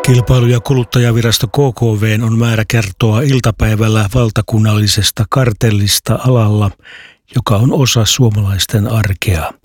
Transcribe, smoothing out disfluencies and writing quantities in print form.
Kilpailu- ja kuluttajavirasto KKV on määrä kertoa iltapäivällä valtakunnallisesta kartellista alalla, joka on osa suomalaisten arkea.